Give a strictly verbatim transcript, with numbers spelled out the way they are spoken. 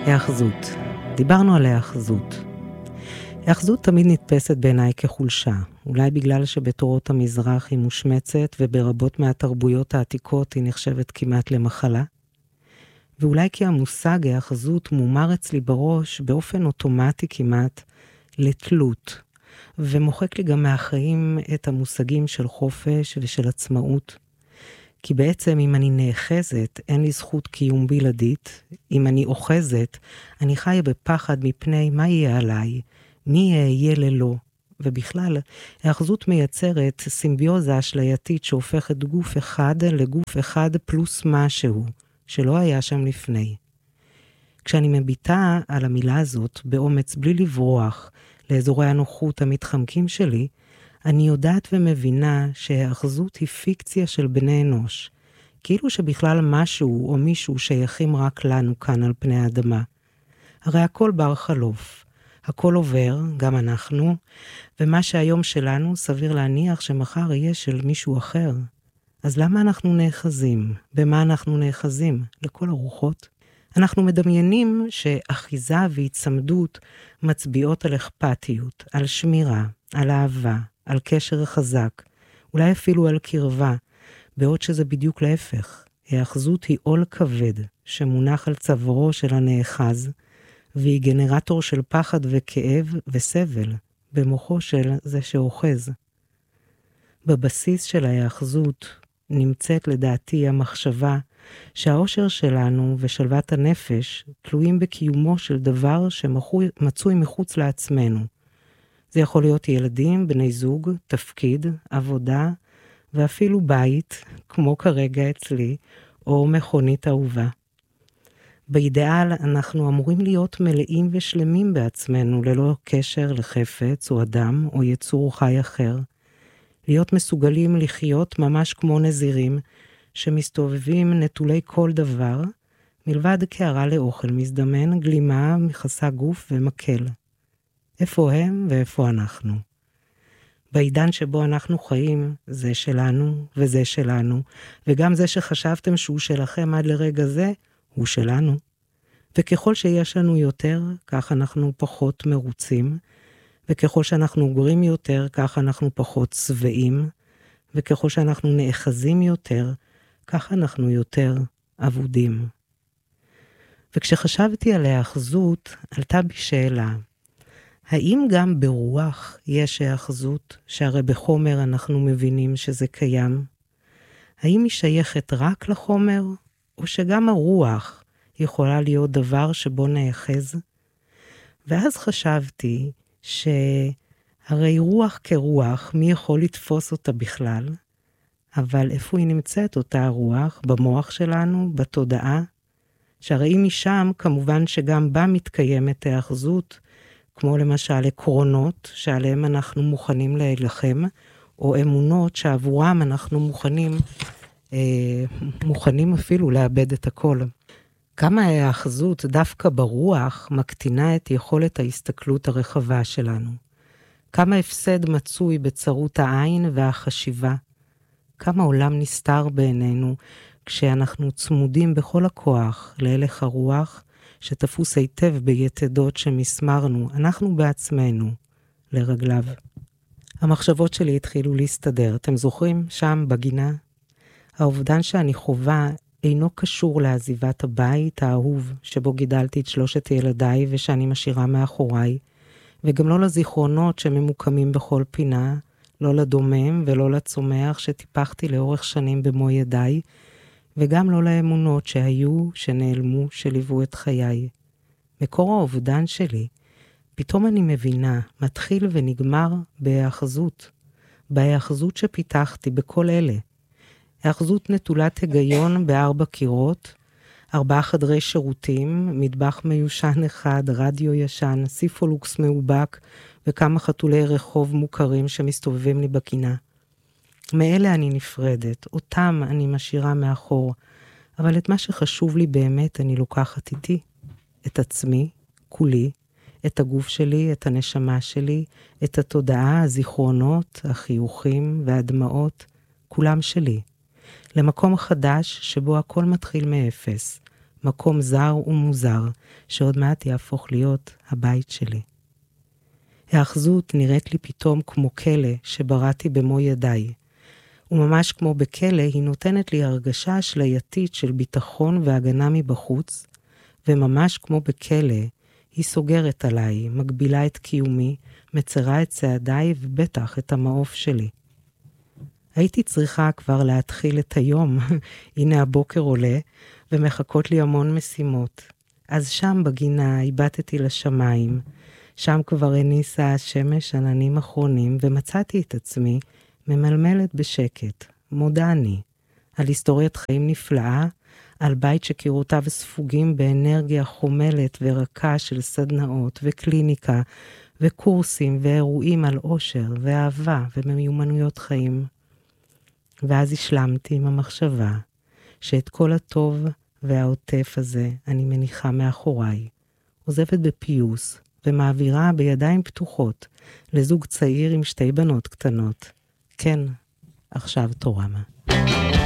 היאחזות. דיברנו על היאחזות. היאחזות תמיד נתפסת בעיניי כחולשה, אולי בגלל שבתורות המזרח היא מושמצת וברבות מהתרבויות העתיקות היא נחשבת כמעט למחלה, ואולי כי המושג היאחזות מומר אצלי בראש באופן אוטומטי כמעט לתלות, ומוחק לי גם מהחיים את המושגים של חופש ושל עצמאות. כי בעצם אם אני נאחזת, אין לי זכות קיום בלעדית. אם אני אוחזת, אני חיה בפחד מפני מה יהיה עליי, מי יהיה ללא. ובכלל, היאחזות מייצרת סימביוזה אשלייתית שהופכת גוף אחד לגוף אחד פלוס משהו, שלא היה שם לפני. כשאני מביטה על המילה הזאת באומץ בלי לברוח לאזורי הנוחות המתחמקים שלי, אני יודעת ומבינה שהאחזות היא פיקציה של בני אנוש, כאילו שבכלל משהו או מישהו שייכים רק לנו כאן על פני האדמה. הרי הכל בר חלוף, הכל עובר, גם אנחנו, ומה שהיום שלנו סביר להניח שמחר יהיה של מישהו אחר. אז למה אנחנו נאחזים? במה אנחנו נאחזים? לכל הרוחות? אנחנו מדמיינים שאחיזה והצמדות מצביעות על אכפתיות, על שמירה, על אהבה, על קשר חזק, אולי אפילו על קרבה, בעוד שזה בדיוק להפך. היאחזות היא עול כבד שמונח על צווארו של הנאחז, והיא גנרטור של פחד וכאב וסבל במוחו של זה שאוחז. בבסיס של היאחזות נמצאת לדעתי המחשבה שהאושר שלנו ושלוות הנפש תלויים בקיומו של דבר שמצוי מחוץ לעצמנו. זה יכול להיות ילדים, בני זוג, תפקיד, עבודה, ואפילו בית, כמו כרגע אצלי, או מכונית אהובה. באידאל אנחנו אמורים להיות מלאים ושלמים בעצמנו, ללא קשר לחפץ או אדם או יצור חי אחר. להיות מסוגלים לחיות ממש כמו נזירים, שמסתובבים נטולי כל דבר, מלבד קערה לאוכל מזדמן, גלימה, מכסה גוף ומקל. איפה הם ואיפה אנחנו? בעידן שבו אנחנו חיים, זה שלנו וזה שלנו, וגם זה שחשבתם שהוא שלכם עד לרגע זה, הוא שלנו. וככל שיש לנו יותר, כך אנחנו פחות מרוצים, וככל שאנחנו אוגרים יותר, כך אנחנו פחות צבעים, וככל שאנחנו נאחזים יותר, כך אנחנו יותר עבודים. וכשחשבתי על האחזות, עלתה בי שאלה, האם גם ברוח יש האחזות, שהרי בחומר אנחנו מבינים שזה קיים? האם היא שייכת רק לחומר, או שגם הרוח יכולה להיות דבר שבו נאחז? ואז חשבתי שהרי רוח כרוח, מי יכול לתפוס אותה בכלל? אבל איפה היא נמצאת אותה הרוח? במוח שלנו, בתודעה? שהרי אם משם, כמובן שגם בה מתקיימת האחזות, כמו למשל עקרונות שעליהם אנחנו מוכנים להילחם, או אמונות שעבורם אנחנו מוכנים, אה, מוכנים אפילו לאבד את הכל. כמה האחזות דווקא ברוח מקטינה את יכולת ההסתכלות הרחבה שלנו. כמה הפסד מצוי בצרות העין והחשיבה. כמה עולם נסתר בעינינו כשאנחנו צמודים בכל הכוח להלך הרוח, שתפוס היטב ביתדות שמסמרנו, אנחנו בעצמנו, לרגליו. המחשבות שלי התחילו להסתדר, אתם זוכרים? שם בגינה. האובדן שאני חובה אינו קשור לעזיבת הבית האהוב, שבו גידלתי את שלושת ילדיי ושאני משאירה מאחוריי, וגם לא לזיכרונות שממוקמים בכל פינה, לא לדומם ולא לצומח שטיפחתי לאורך שנים במו ידיי, וגם לא לאמונות שהיו, שנעלמו, שליוו את חיי. מקור האובדן שלי, פתאום אני מבינה, מתחיל ונגמר בהאחזות, בהאחזות שפיתחתי בכל אלה. האחזות נטולת היגיון בארבע קירות, ארבעה חדרי שירותים, מטבח מיושן אחד, רדיו ישן, סיפולוקס מאובק, וכמה חתולי רחוב מוכרים שמסתובבים לי בגינה. מאלה אני נפרדת, אותם אני משאירה מאחור, אבל את מה שחשוב לי באמת אני לוקחת איתי, את עצמי, כולי, את הגוף שלי, את הנשמה שלי, את התודעה, הזיכרונות, החיוכים והדמעות, כולם שלי. למקום חדש שבו הכל מתחיל מאפס, מקום זר ומוזר, שעוד מעט יהפוך להיות הבית שלי. האחזות נראית לי פתאום כמו כלא שבראתי במו ידיי, וממש כמו בכלא היא נותנת לי הרגשה אשלייתית של ביטחון והגנה מבחוץ, וממש כמו בכלא היא סוגרת עליי, מגבילה את קיומי, מצרה את צעדיי ובטח את המעוף שלי. הייתי צריכה כבר להתחיל את היום, הנה הבוקר עולה, ומחכות לי המון משימות. אז שם בגינה הבטתי לשמיים, שם כבר הניסה השמש עננים אחרונים, ומצאתי את עצמי ממלמלת בשקט, מודה אני, על היסטוריית חיים נפלאה, על בית שקירותיו ספוגים באנרגיה חומלת ורכה של סדנאות וקליניקה וקורסים ואירועים על אושר ואהבה ומיומנויות חיים. ואז השלמתי עם המחשבה שאת כל הטוב והעוטף הזה אני מניחה מאחוריי, עוזבת בפיוס ומעבירה בידיים פתוחות לזוג צעיר עם שתי בנות קטנות. כן, עכשיו תורמה.